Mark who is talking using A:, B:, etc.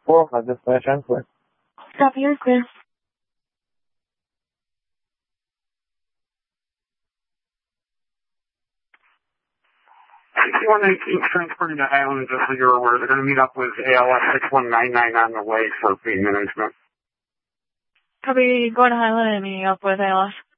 A: I'll just finish answering.
B: Copy, you're clear.
C: Transporting to Highland, just so you're aware, they're going to meet up with ALS 6199 on the way for pain management.
B: Copy, going to Highland and meeting up with ALS.